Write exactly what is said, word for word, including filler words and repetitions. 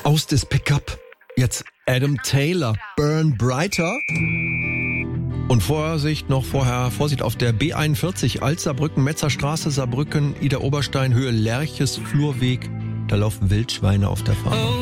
Aus des Pickup. Jetzt Adam Taylor, Burn Brighter. Und Vorsicht noch vorher, Vorsicht auf der B einundvierzig, Alzerbrücken, Metzerstraße, Saarbrücken, Ida Oberstein, Höhe Lerches, Flurweg. Da laufen Wildschweine auf der Fahrbahn.